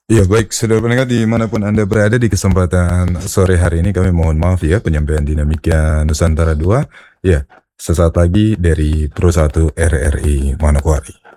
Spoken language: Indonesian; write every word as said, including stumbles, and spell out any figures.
Ya baik, saudara pendengar dimanapun Anda berada di kesempatan sore hari ini kami mohon maaf ya penyampaian Dinamika Nusantara dua. Ya, sesaat lagi dari Pro satu R R I Manokwari.